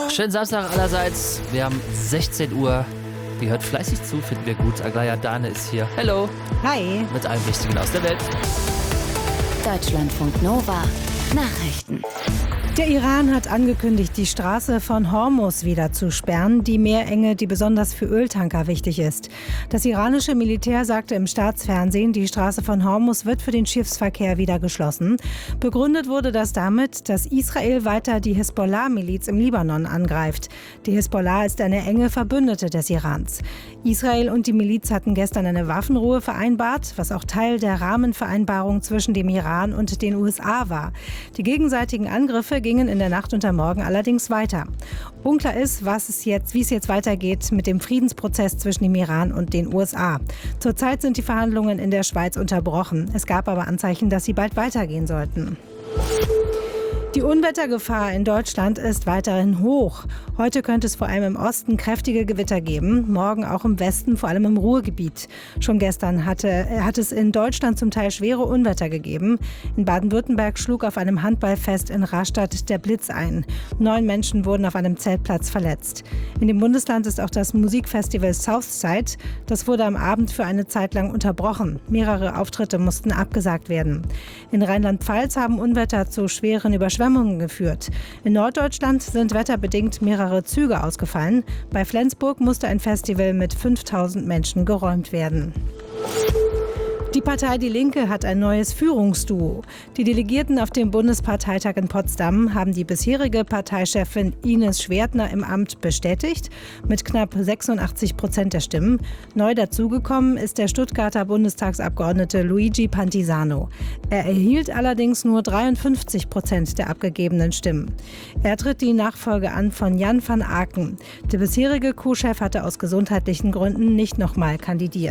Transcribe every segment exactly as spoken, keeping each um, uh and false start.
Schönen Samstag allerseits. Wir haben sechzehn Uhr. Ihr hört fleißig zu, finden wir gut. Aglaya Dane ist hier. Hello. Hi. Mit allem Wichtigen aus der Welt. Deutschlandfunk Nova. Nachrichten. Der Iran hat angekündigt, die Straße von Hormuz wieder zu sperren, die Meerenge, die besonders für Öltanker wichtig ist. Das iranische Militär sagte im Staatsfernsehen, die Straße von Hormuz wird für den Schiffsverkehr wieder geschlossen. Begründet wurde das damit, dass Israel weiter die Hisbollah-Miliz im Libanon angreift. Die Hisbollah ist eine enge Verbündete des Irans. Israel und die Miliz hatten gestern eine Waffenruhe vereinbart, was auch Teil der Rahmenvereinbarung zwischen dem Iran und den U S A war. Die gegenseitigen Angriffe gingen in der Nacht und am Morgen allerdings weiter. Unklar ist, was es jetzt, wie es jetzt weitergeht mit dem Friedensprozess zwischen dem Iran und den U S A. Zurzeit sind die Verhandlungen in der Schweiz unterbrochen. Es gab aber Anzeichen, dass sie bald weitergehen sollten. Die Unwettergefahr in Deutschland ist weiterhin hoch. Heute könnte es vor allem im Osten kräftige Gewitter geben, morgen auch im Westen, vor allem im Ruhrgebiet. Schon gestern hatte, hat es in Deutschland zum Teil schwere Unwetter gegeben. In Baden-Württemberg schlug auf einem Handballfest in Rastatt der Blitz ein. Neun Menschen wurden auf einem Zeltplatz verletzt. In dem Bundesland ist auch das Musikfestival Southside. Das wurde am Abend für eine Zeit lang unterbrochen. Mehrere Auftritte mussten abgesagt werden. In Rheinland-Pfalz haben Unwetter zu schweren Überschwemmungen geführt. In Norddeutschland sind wetterbedingt mehrere Züge ausgefallen. Bei Flensburg musste ein Festival mit fünftausend Menschen geräumt werden. Die Partei Die Linke hat ein neues Führungsduo. Die Delegierten auf dem Bundesparteitag in Potsdam haben die bisherige Parteichefin Ines Schwertner im Amt bestätigt, mit knapp sechsundachtzig Prozent der Stimmen. Neu dazugekommen ist der Stuttgarter Bundestagsabgeordnete Luigi Pantisano. Er erhielt allerdings nur dreiundfünfzig Prozent der abgegebenen Stimmen. Er tritt die Nachfolge an von Jan van Aken. Der bisherige Co-Chef hatte aus gesundheitlichen Gründen nicht nochmal kandidiert.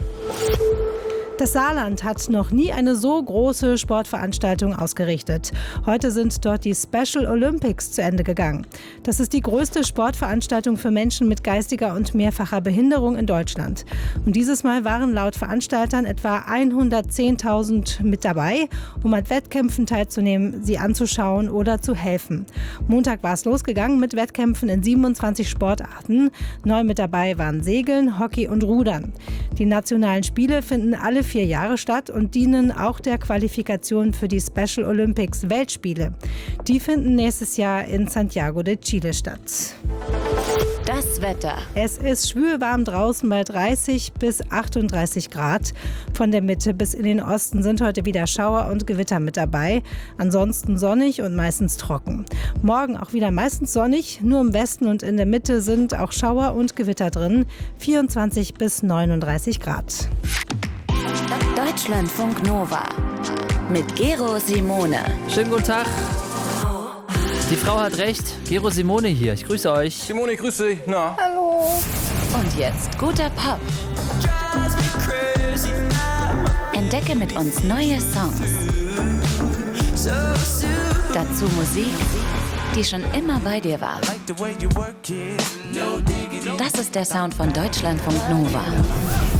Das Saarland hat noch nie eine so große Sportveranstaltung ausgerichtet. Heute sind dort die Special Olympics zu Ende gegangen. Das ist die größte Sportveranstaltung für Menschen mit geistiger und mehrfacher Behinderung in Deutschland. Und dieses Mal waren laut Veranstaltern etwa hundertzehntausend mit dabei, um an Wettkämpfen teilzunehmen, sie anzuschauen oder zu helfen. Montag war es losgegangen mit Wettkämpfen in siebenundzwanzig Sportarten. Neu mit dabei waren Segeln, Hockey und Rudern. Die nationalen Spiele finden alle vier Jahre statt und dienen auch der Qualifikation für die Special Olympics Weltspiele. Die finden nächstes Jahr in Santiago de Chile statt. Das Wetter. Es ist schwülwarm draußen bei dreißig bis achtunddreißig Grad. Von der Mitte bis in den Osten sind heute wieder Schauer und Gewitter mit dabei. Ansonsten sonnig und meistens trocken. Morgen auch wieder meistens sonnig. Nur im Westen und in der Mitte sind auch Schauer und Gewitter drin. vierundzwanzig bis neununddreißig Grad. Deutschlandfunk Nova mit Gero Simone. Schönen guten Tag. Die Frau hat recht. Gero Simone hier. Ich grüße euch. Simone, ich grüße dich. Na? Hallo. Und jetzt guter Pop. Entdecke mit uns neue Songs. Dazu Musik, die schon immer bei dir war. Das ist der Sound von Deutschlandfunk Nova.